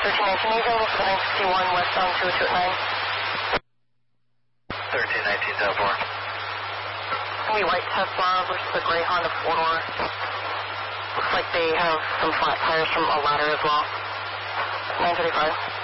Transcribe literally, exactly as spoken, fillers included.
thirteen nineteen, are you available for the nine sixty-one westbound two two nine? thirteen nineteen, ten four. Gonna be white Tesla versus the gray Honda four-door. Looks like they have some flat tires from a ladder as well. nine thirty-five.